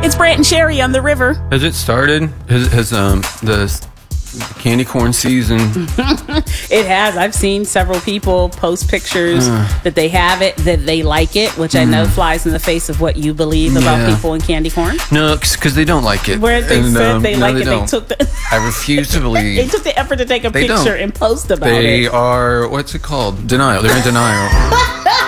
It's Brant and Sherry on the river. Has it started? Has the candy corn season? It has. I've seen several people post pictures that they have it, that they like it, which I know flies in the face of what you believe about people in candy corn. No, because they don't like it. Where they said they like it, don't. they took the I refuse to believe. they took the effort to take a picture and post about it. They are, what's it called? Denial. They're in denial.